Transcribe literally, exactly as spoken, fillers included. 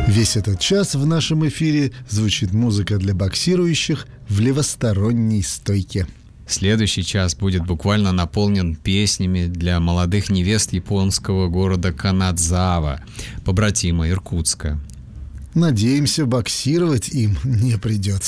Весь этот час в нашем эфире звучит музыка для боксирующих в левосторонней стойке. Следующий час будет буквально наполнен песнями для молодых невест японского города Канадзава, побратима Иркутска. Надеемся, боксировать им не придется.